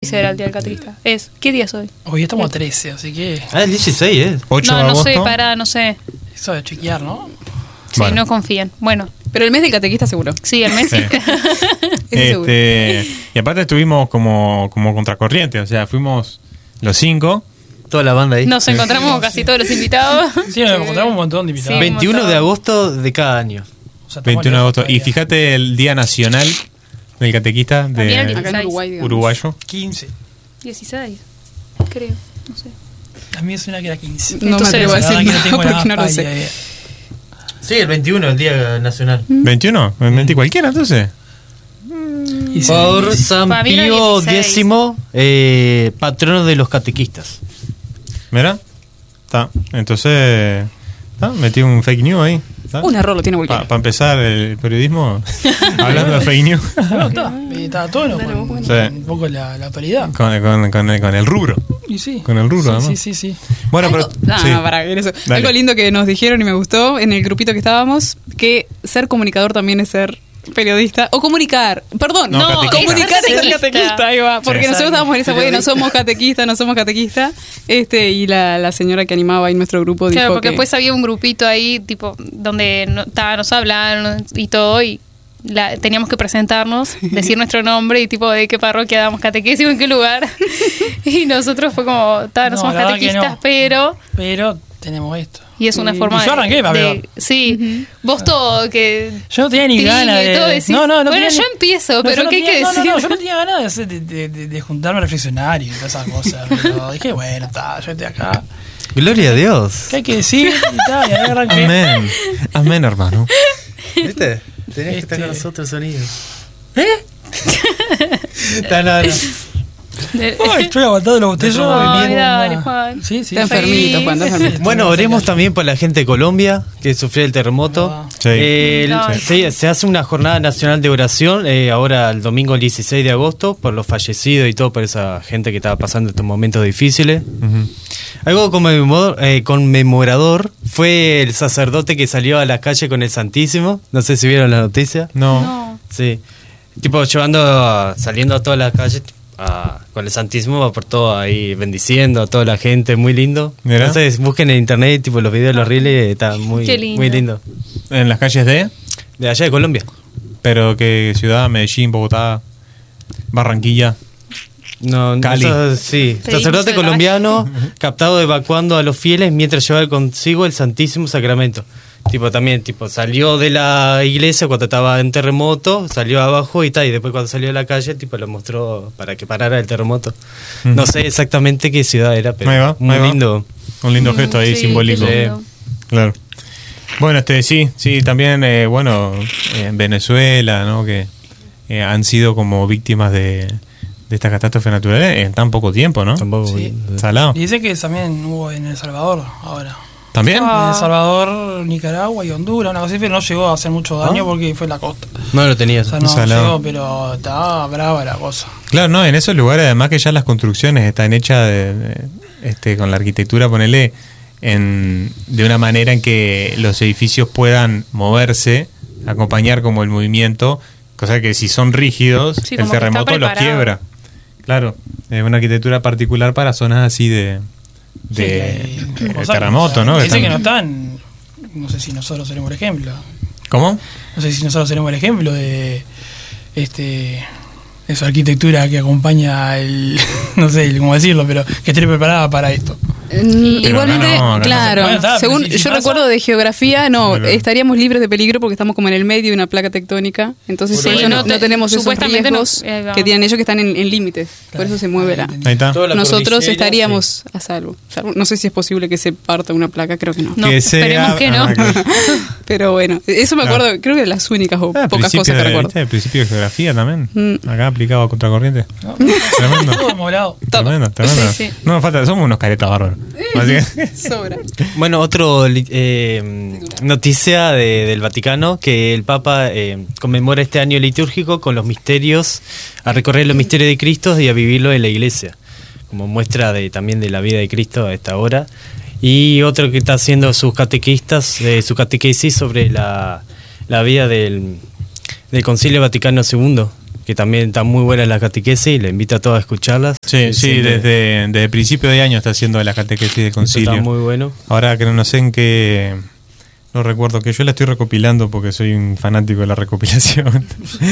15 era el día del catequista. ¿Qué día es hoy? Hoy estamos a 13, así que... El 16, 8 de No agosto. sé, no sé. Eso de chequear, ¿no? Sí, Bueno. no confían. Bueno, Pero el mes del catequista seguro. sí, el mes sí. Eso seguro. Y aparte estuvimos como contracorriente, o sea, fuimos los 5. Toda la banda ahí. Nos encontramos casi todos los invitados. Sí, nos encontramos un montón de invitados. Sí. 21 de agosto de cada año. O sea, estamos 21 de lejos agosto. Y todavía. fíjate el Día Nacional del Catequista También el de 16. Acá en Uruguay, digamos. uruguayo. 15. 16, creo. No sé. A mí me suena que era 15. No me Entonces, atrevo a La verdad decir que no tengo nada porque nada no lo pálida sé. idea. Sí, el 21, el Día Nacional. 21, 20 cualquiera entonces. Y sí, Por sí. San Para mí era Pío 16. X, patrono de los catequistas. Mira, está. Entonces, metí un fake news ahí. Un error lo tiene cualquiera. Para empezar el periodismo, hablando de fake news, No, está todo con Sí. un poco la actualidad. con el rubro. Y sí. Con el rubro, además. Sí. Bueno, pero. sí. Para ver eso. Dale. Algo lindo que nos dijeron y me gustó en el grupito que estábamos, que ser comunicador también es ser periodista. O comunicar. Perdón, No, catequista. comunicar es ser Catequista. catequista. Ahí va. Porque Sí. nosotros estábamos en esa, bueno, no somos catequistas. Y la señora que animaba ahí nuestro grupo dijo Claro, porque que... después había un grupito ahí, tipo, donde nos hablaban y todo, y teníamos que presentarnos, decir nuestro nombre y tipo de qué parroquia damos catequesis o en qué lugar. Y nosotros fue como, no No, somos la verdad que catequistas, no. pero... Pero tenemos esto. Y es una Y forma yo arranqué, de sí, vos todo que... Yo no tenía ni Tiñe, ganas de... todo decís, no bueno, tenía yo ni- empiezo, No, pero yo no ¿qué hay que tenía- decir? No, yo no tenía ganas de juntarme a reflexionar y todas esas cosas. Pero dije, bueno, está, yo estoy acá. Gloria a Dios. ¿Qué hay que decir? Y tal, y ahí arranqué. Amén. Amén, hermano. ¿Viste? Tenías que estar con Este- nosotros, sonidos. ¿Eh? No. Ay, estoy aguantando los botellos. Ay, bebiendo dale, una- Juan. Sí. Está enfermito, Juan, está enfermito. Bueno, oremos también por la gente de Colombia que sufrió el terremoto. Sí. Se hace una jornada nacional de oración ahora el domingo 16 de agosto por los fallecidos y todo, por esa gente que estaba pasando estos momentos difíciles. Ujú. Algo conmemorador fue el sacerdote que salió a la calle con el Santísimo. No sé si vieron la noticia. No. Sí. Tipo saliendo a todas las calles con el Santísimo, va por todo ahí bendiciendo a toda la gente, muy lindo. Mira. Entonces busquen en internet tipo los videos de los reels, está muy, Qué lindo. muy lindo. En las calles De allá de Colombia. pero ¿qué ciudad? Medellín, Bogotá, Barranquilla. No, Cali. Sí, Pedimos sacerdote el colombiano captado evacuando a los fieles mientras llevaba consigo el Santísimo Sacramento. También salió de la iglesia cuando estaba en terremoto, salió abajo y después cuando salió a la calle lo mostró para que parara el terremoto. No sé exactamente qué ciudad era, pero Ahí va, muy ahí va. lindo. Un lindo gesto ahí Sí, simbólico. qué lindo. Claro. Bueno, sí, también, en Venezuela, ¿no? Que han sido como víctimas de estas catástrofes naturales en tan poco tiempo, ¿no? Tampoco. Sí. Salado. Y dice que también hubo en El Salvador ahora. ¿También? En El Salvador, Nicaragua y Honduras, una cosa así, pero no llegó a hacer mucho daño porque fue en la costa. No lo tenías. O sea, no Salado. llegó, pero estaba brava la cosa. Claro, no, en esos lugares además que ya las construcciones están hechas con la arquitectura, ponele, de una manera en que los edificios puedan moverse, acompañar como el movimiento, cosa que si son rígidos, Sí, el como que está terremoto los preparado. quiebra. Claro, es una arquitectura particular para zonas así de terremoto, ¿no? Dice Están- que no están. No sé si nosotros seremos el ejemplo. ¿Cómo? No sé si nosotros seremos el ejemplo de esa arquitectura que acompaña no sé cómo decirlo, pero que esté preparada para esto. Igualmente, acá no se claro, puede. Bueno, está, según pero si yo pasa- recuerdo de geografía, Pero- estaríamos libres de peligro porque estamos como en el medio de una placa tectónica, entonces Sí, ellos no no tenemos esos supuestamente riesgos no, que tienen ellos que están en límites, por eso se mueve la... Ahí está. Toda la Nosotros cordillera, estaríamos a salvo. No sé si es posible que se parta una placa, creo que no. No, Que sea- esperemos que no. claro. Pero bueno, eso me acuerdo, creo que de las únicas o pocas cosas que recuerdo. El principio de geografía también. Mm. Acá aplicado a contracorriente. ¿no? Tremendo. Todo moblado. Tremendo. Sí, sí. No nos falta, somos unos caretas bárbaros. Así que- Sobra. Bueno, noticia del Vaticano, que el Papa conmemora este año litúrgico con los misterios, a recorrer los misterios de Cristo y a vivirlo en la iglesia, como muestra también de la vida de Cristo a esta hora. Y otro que está haciendo sus catequistas, su catequesis sobre la vida del Concilio Vaticano II, que también están muy buenas las catequesis y le invito a todos a escucharlas. Sí, Siempre- desde el principio de año está haciendo la catequesis de concilio. Está muy bueno. Ahora que no sé en qué, no recuerdo, que yo la estoy recopilando porque soy un fanático de la recopilación.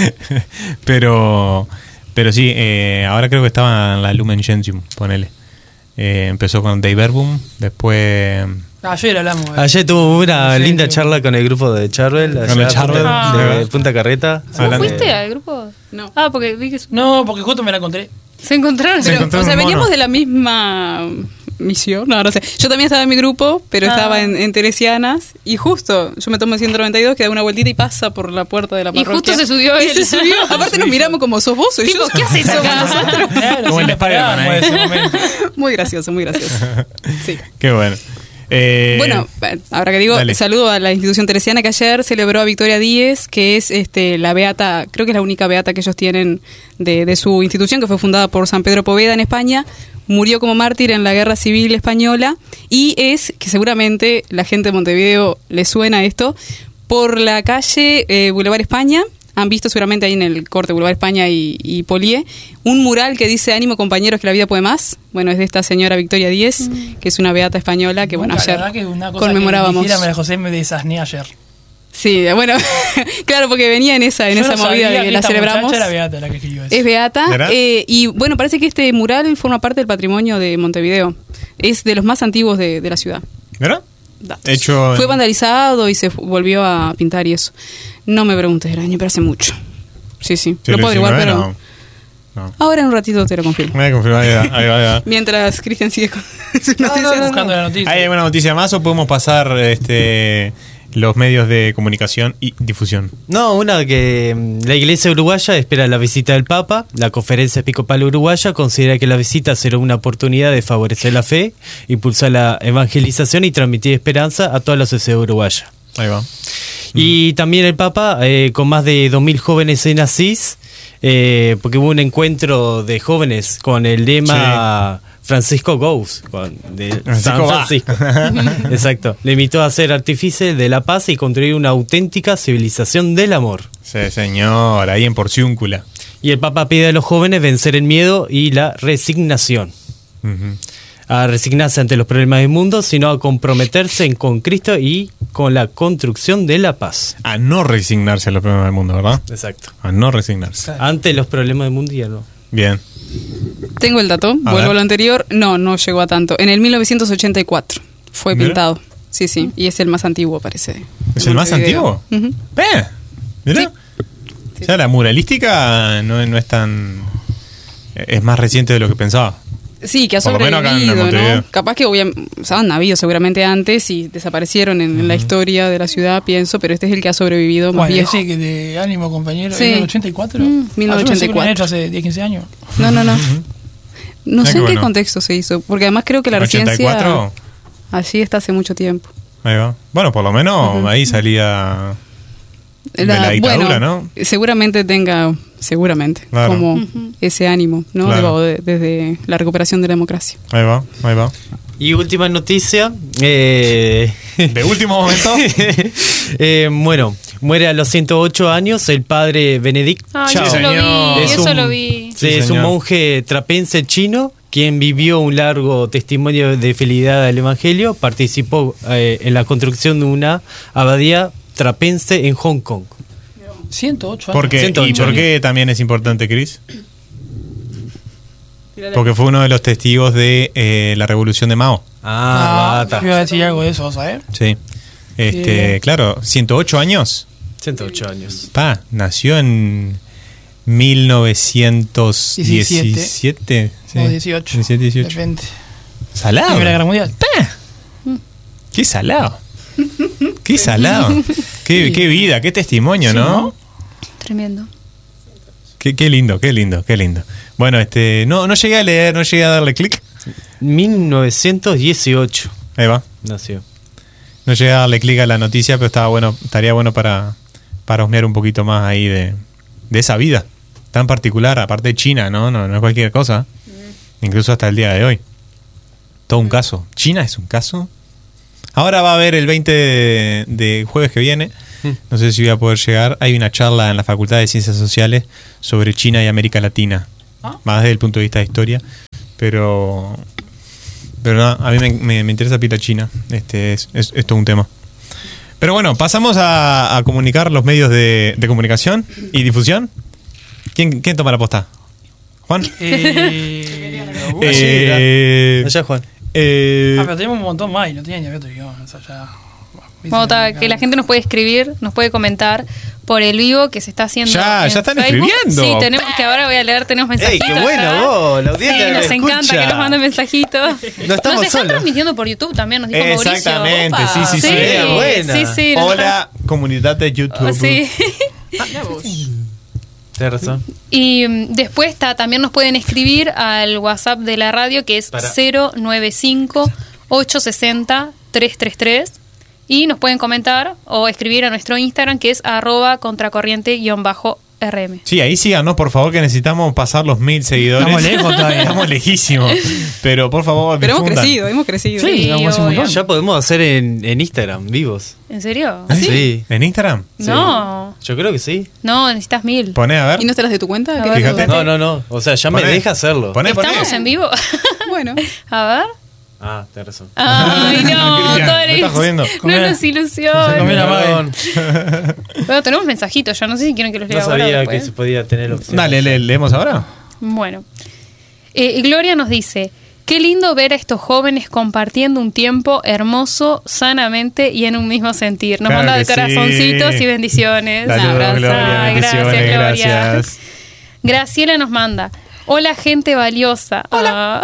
pero sí, ahora creo que estaba en la Lumen Gentium, ponele. Empezó con Dei Verbum, después... Ayer hablamos. Ayer tuvo una Sí, linda sí. charla con el grupo de Charvel, Con allá el Charvel, de de- Punta Carreta. ¿Vos Hablando- fuiste al grupo? No. Ah, porque vi que No, porque justo me la encontré. se encontraron. Se Pero, encontraron o sea, un mono. veníamos de la misma misión, no sé. Yo también estaba en mi grupo, pero Ah. estaba en Teresianas y justo yo me tomo el 192 que da una vueltita y pasa por la puerta de la Y parroquia. justo se subió Y él. se subió. Aparte nos miramos como sos vos, soy Tipo, yo. ¿qué haces acá? Claro, Como sí, el me Spider-Man esperábamos ahí. ese momento. Muy gracioso, muy gracioso. Sí. Qué bueno. Bueno, ahora que digo, dale. saludo a la institución teresiana que ayer celebró a Victoria Díez, que es la beata, creo que es la única beata que ellos tienen de su institución, que fue fundada por San Pedro Poveda en España. Murió como mártir en la Guerra Civil Española y es, que seguramente la gente de Montevideo le suena esto, por la calle Boulevard España. Han visto seguramente ahí en el corte Boulevard España y Polié un mural que dice "Ánimo compañeros que la vida puede más". Bueno, es de esta señora Victoria Díez, que es una beata española que bueno, Nunca, la ayer verdad que una cosa conmemorábamos. Que María José me desasné ayer. Sí, bueno, claro, porque venía en esa Yo no movida sabía de que que la esta celebramos. muchacha era beata la que escribió eso. Es beata ¿Verdad? y bueno, parece que este mural forma parte del patrimonio de Montevideo. Es de los más antiguos de la ciudad. ¿Verdad? Datos. Hecho Fue en- vandalizado y se volvió a pintar y eso. No me preguntes el año, pero hace mucho. Sí, Sí, lo puedo averiguar, pero no. ahora en un ratito te lo confirmo. Me voy a confirmar, ahí va, ahí va. Mientras Cristian sigue con sus No, noticias. buscando la noticia. ¿Hay alguna noticia más o podemos pasar los medios de comunicación y difusión? No, una que la Iglesia Uruguaya espera la visita del Papa. La Conferencia Episcopal Uruguaya considera que la visita será una oportunidad de favorecer la fe, impulsar la evangelización y transmitir esperanza a toda la sociedad uruguaya. Ahí va. Y también el Papa, con más de 2.000 jóvenes en Asís, porque hubo un encuentro de jóvenes con el lema Francisco Goes, de San Francisco va. Francisco. Exacto. Le invitó a ser artífice de la paz y construir una auténtica civilización del amor. Sí, señor, ahí en Porciúncula. Y el Papa pide a los jóvenes vencer el miedo y la resignación. Ujú. A resignarse ante los problemas del mundo, sino a comprometerse con Cristo y con la construcción de la paz. A no resignarse a los problemas del mundo, ¿verdad? Exacto. A no resignarse. Ante los problemas del mundo ya no. Bien. Tengo el dato, A vuelvo ver. a lo anterior. No llegó a tanto. En el 1984 fue Mira. pintado. Sí, y es el más antiguo, parece. ¿Es el más antiguo? Ujú. Mira. Sí. O sea, la muralística no es tan... Es más reciente de lo que pensaba. Sí, que ha Por lo menos acá en sobrevivido, Montevideo. ¿no? Capaz que han habido seguramente antes y desaparecieron en la historia de la ciudad, pienso, pero este es el que ha sobrevivido más Bueno, viejo. ese que de ánimo, compañero. Sí. ¿En el 84? 1984. Lo han hecho hace 10, 15 años. No. No Mira sé qué en qué bueno. contexto se hizo, porque además creo que la residencia 84. allí está hace mucho tiempo. Ahí va. Bueno, por lo menos ahí salía... De la dictadura, ¿no? Seguramente tenga, Claro. como ese ánimo, ¿no? Claro. Desde la recuperación de la democracia. Ahí va. Y última noticia. De último momento. Bueno, muere a los 108 años el padre Benedict Ay, Chao. eso lo vi, Es eso un- lo vi. Sí, Sí, es un señor. monje trapense chino quien vivió un largo testimonio de fidelidad al Evangelio. Participó en la construcción de una abadía trapense en Hong Kong. 108 años. ¿Por qué? 108 ¿Y por qué también es importante, Chris? Porque fue uno de los testigos de la revolución de Mao. Bata. Yo iba a decir algo de eso, ¿sabes? Sí. Claro, 108 años. 108 años. Nació en 1917. Sí. O 18. 17, 18. Depende. Salado. Primera Guerra Mundial. Qué salado. Qué salado. Qué vida, qué testimonio, Sí, ¿no? ¿no? Tremendo. Qué lindo. Bueno, no llegué a leer, no llegué a darle clic. 1918 Ahí va. nació. No llegué a darle clic a la noticia, pero estaría bueno para husmear un poquito más ahí de esa vida tan particular, aparte de China, ¿no? No es cualquier cosa. Incluso hasta el día de hoy. Todo un caso. China es un caso. Ahora va a haber el 20 de jueves que viene, No sé si voy a poder llegar. Hay una charla en la Facultad de Ciencias Sociales sobre China y América Latina. Más desde el punto de vista de historia. Pero no, a mí me interesa pila China. Es todo un tema. Pero bueno, pasamos a comunicar los medios de comunicación y difusión. ¿Quién toma la posta? ¿Juan? Allá, Juan. pero tenemos un montón más y no tenía ni otro guión. O sea, ya... Que la gente nos puede escribir, nos puede comentar por el vivo que se está haciendo. Ya en están Facebook. escribiendo. Sí, tenemos que ahora voy a leer, tenemos mensajitos. ¡Ey, qué bueno ya. vos! La audiencia Sí, nos escucha. encanta que nos manden mensajitos. No estamos nos están solos. transmitiendo por YouTube también, nos dijo Mauricio. Exactamente, Opa. sí. Sí, buena. sí. Hola, comunidad de YouTube. Sí. Tienes razón. Y después también nos pueden escribir al WhatsApp de la radio, que es 095-860-333. Y nos pueden comentar o escribir a nuestro Instagram, que es @contracorriente_RM. Sí, ahí síganos, por favor, que necesitamos pasar los 1000 seguidores. Estamos lejos todavía. Estamos lejísimos. Pero por favor, Pero difundan. hemos crecido. Sí, Sí, vamos a hacer un obvio. montón. Ya podemos hacer en Instagram, vivos. ¿En serio? ¿Ah, sí? Sí. ¿En Instagram? No, Yo creo que sí. no, necesitas 1000. Poné, a ver. ¿Y no te las de tu cuenta? A ¿Qué? ver, Fíjate. No. O sea, ya me Poné. deja hacerlo. Poné. ¿Estamos en vivo? Bueno. A ver. Ah, tienes razón. Ay, no, Cristian, Torres. me estás jodiendo. No Comé- nos se comió ilusiones. la Perdón. Bueno, tenemos mensajitos, yo no sé si quieren que los lea No ahora o sabía después. que se podía tener opción. Dale, leemos ahora. Bueno. Gloria nos dice: qué lindo ver a estos jóvenes compartiendo un tiempo hermoso, sanamente y en un mismo sentir. Nos Claro manda de que corazoncitos sí. y bendiciones. Saludos, Abrazo. Gloria, Ay, bendiciones, gracias, Gloria. gracias. Graciela nos manda: hola, gente valiosa. Hola.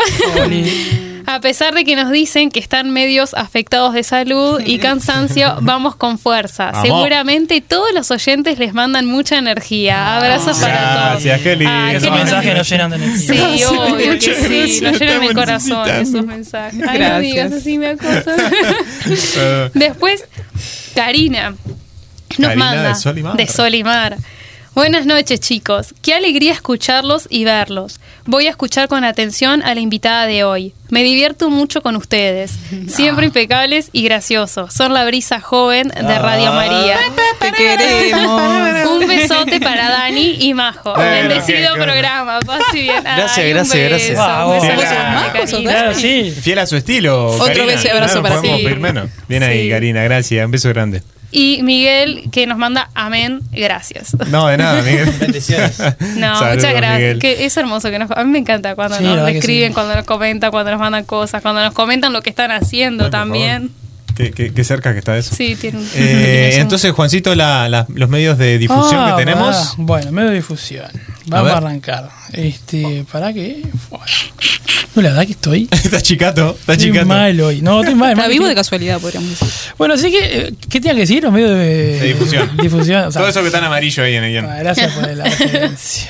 A pesar de que nos dicen que están medios afectados de salud y cansancio, vamos con fuerza. Vamos. Seguramente todos los oyentes les mandan mucha energía. Abrazos para todos. Gracias, qué lindo. Ay, Esos qué lindo. mensajes nos llenan de energía. Sí, obvio que muchas sí. gracias, Nos llenan el estamos corazón necesitando. esos mensajes. Ay, no Gracias. digas así, me acosan. Después, Karina nos Karina manda de Sol y Mar. de Sol y Mar. Buenas noches, chicos. Qué alegría escucharlos y verlos. Voy a escuchar con atención a la invitada de hoy. Me divierto mucho con ustedes. Siempre impecables y graciosos. Son la brisa joven de Radio María. Te queremos. Un besote para Dani y Majo. Bueno, Bendecido qué- programa. Paz y bien. Gracias, Ay, un gracias, gracias. beso, Wow, un beso wow. grande, ¿Sos Majo, Karina. sos Claro, sí. Fiel a su estilo. Otro Karina. beso y abrazo Claro, para podemos ti. pedir menos. Bien ahí, Sí. Karina, gracias. Un beso grande. Y Miguel, que nos manda amén, gracias. No, de nada, Miguel. Bendiciones. No, Saludos, muchas gracias. Miguel. Que es hermoso que a mí me encanta cuando Sí, la nos verdad que escriben, sí. cuando nos comentan, cuando nos mandan cosas, cuando nos comentan lo que están haciendo Ay, por también. Qué cerca que está eso. Sí, tiene un tiene un- Entonces, Juancito, los medios de difusión que tenemos. Bueno, medio de difusión. Vamos ver. a arrancar. ¿Para qué? Bueno. No, la verdad que estoy. Está chicato. Estoy mal hoy. No, estoy mal. Está mal. vivo de casualidad, podríamos decir. Bueno, así que, ¿qué tenía que decir? Los medios de difusión. difusión. O sea, Todo eso que está en amarillo ahí en el guión. gracias por la referencia.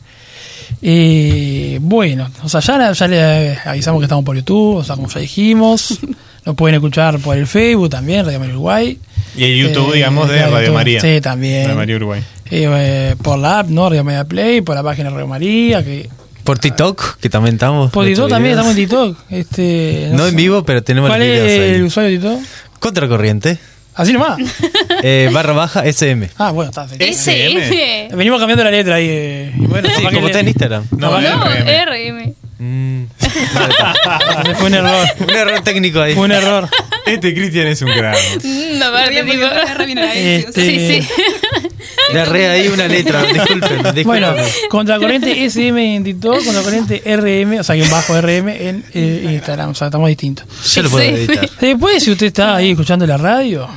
Bueno, o sea, ya le avisamos que estamos por YouTube, o sea, como ya dijimos. Nos pueden escuchar por el Facebook también, Radio María Uruguay. Y el YouTube, digamos, de claro, Radio YouTube. María. Sí, también. Radio María Uruguay. Por la app, ¿no? Radio María Play, por la página de Radio María. Por TikTok, que también estamos. Por TikTok nuestros también videos. estamos en TikTok. No sé. en vivo, pero tenemos ¿Cuál los videos es ahí. el usuario de TikTok? Contracorriente. Así nomás. /SM. Ah, bueno, está. SM. Venimos cambiando la letra ahí. Y bueno, Sí, capaz que como está en Instagram. No, No, No, RM. RM. Fue un error. Un error técnico ahí. Fue un error. Este Cristian es un crack. No, aparte, tipo. Este, Sí, sí. Le erré ahí una letra. Disculpen. Bueno, Contracorriente SM en TikTok, Contracorriente RM, o sea, guión bajo RM en Instagram, o sea, estamos distintos. Yo lo puedo Sí. editar. Después, si usted está ahí escuchando la radio,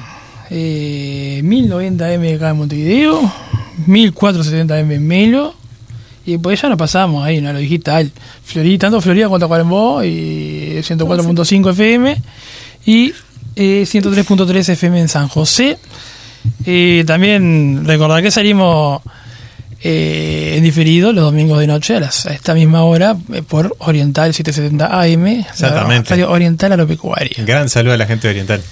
1090M acá en Montevideo, 1470M en Melo, y después ya nos pasamos ahí, ¿no? Lo digital. Tanto Florida cuanto Cuarembó, y 104.5 FM, y 103.3 FM en San José. También recordar que salimos en diferido los domingos de noche a esta misma hora por Oriental 770 AM, Exactamente. Radio Oriental Agropecuaria. Gran saludo a la gente oriental.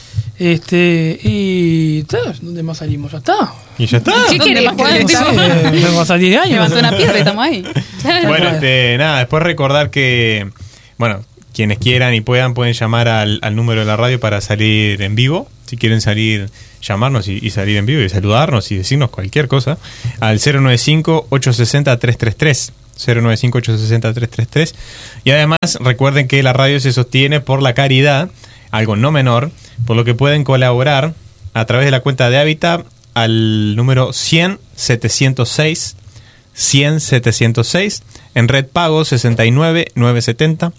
Y ¿dónde más salimos? ¿Ya está? Y ya está. ¿Qué ¿Dónde querés, más Juan? querés? Tipo, Vamos a 10 años. Levantó una piedra y estamos ahí. Bueno, nada, después recordar que, bueno, quienes quieran y puedan llamar al número de la radio para salir en vivo. Si quieren salir, llamarnos y salir en vivo y saludarnos y decirnos cualquier cosa, al 095-860-333. 095-860-333. Y además recuerden que la radio se sostiene por la caridad, algo no menor, por lo que pueden colaborar a través de la cuenta de Hábitat al número 100-706, 100-706, en red pago 69-970,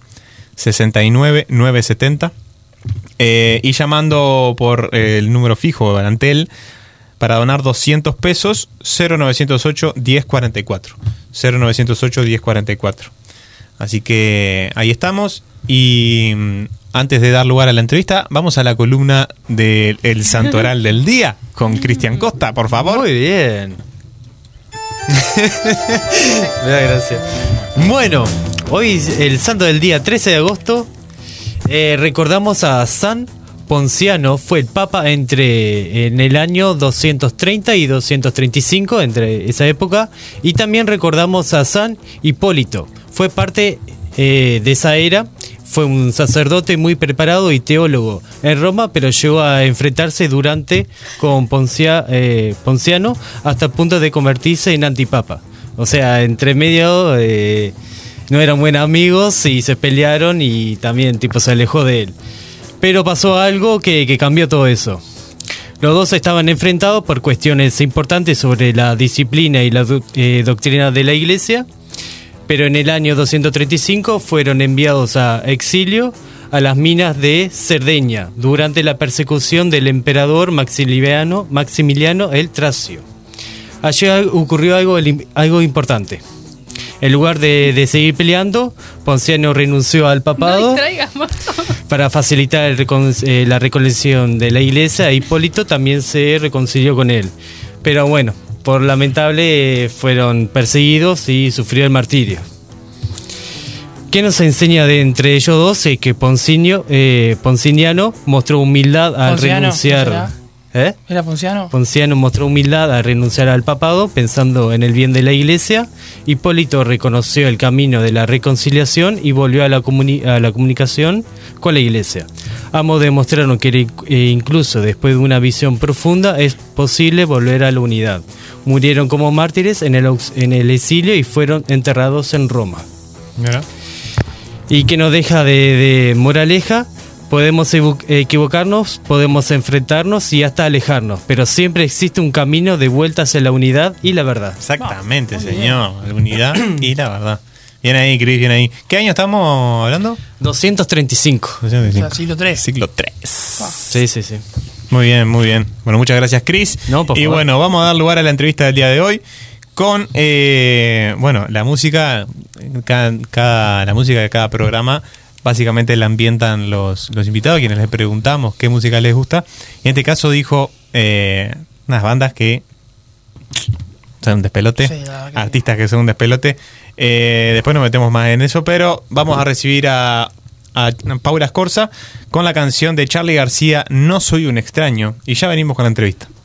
69-970, y llamando por el número fijo de Antel para donar 200 pesos, 0908-1044, 0908-1044. Así que ahí estamos. Y antes de dar lugar a la entrevista, vamos a la columna del Santoral del Día con Cristian Costa, por favor. Muy bien. Me da gracia. Bueno, hoy el santo del día 13 de agosto. Recordamos a San Ponciano, fue el papa en el año 230 y 235, entre esa época. Y también recordamos a San Hipólito, fue parte de esa era. Fue un sacerdote muy preparado y teólogo en Roma, pero llegó a enfrentarse con Ponciano hasta el punto de convertirse en antipapa. O sea, entre medio no eran buenos amigos y se pelearon y también se alejó de él. Pero pasó algo que cambió todo eso. Los dos estaban enfrentados por cuestiones importantes sobre la disciplina y la doctrina de la Iglesia. Pero en el año 235 fueron enviados a exilio a las minas de Cerdeña durante la persecución del emperador Maximiliano el Tracio. Allí ocurrió algo importante. En lugar de seguir peleando, Ponciano renunció al papado para facilitar la reconciliación de la iglesia. Hipólito también se reconcilió con él. Pero bueno, por lamentable fueron perseguidos y sufrió el martirio. ¿Qué nos enseña de entre ellos dos? Es que Ponciniano mostró humildad al renunciar. ¿Era Ponciano? Ponciano mostró humildad al renunciar al papado, pensando en el bien de la iglesia. Hipólito reconoció el camino de la reconciliación y volvió a la comunicación con la iglesia. Ambos demostraron que incluso después de una visión profunda es posible volver a la unidad. Murieron como mártires en el exilio y fueron enterrados en Roma. ¿Verdad? ¿Y qué nos deja de moraleja? Podemos equivocarnos, podemos enfrentarnos y hasta alejarnos, pero siempre existe un camino de vuelta hacia la unidad y la verdad. Exactamente, señor. La unidad y la verdad. Bien ahí, Cris, bien ahí. ¿Qué año estamos hablando? 235. O sea, siglo 3. Siglo 3. Sí. Muy bien, muy bien. Bueno, muchas gracias, Cris. No, por y favor. bueno, vamos a dar lugar a la entrevista del día de hoy con, la música. La música de cada programa básicamente la ambientan los invitados, quienes les preguntamos qué música les gusta. Y en este caso dijo unas bandas que son un despelote, Sí, artistas que son un despelote. Después nos metemos más en eso, pero vamos a recibir a Paula Scorza con la canción de Charly García, No soy un extraño. Y ya venimos con la entrevista.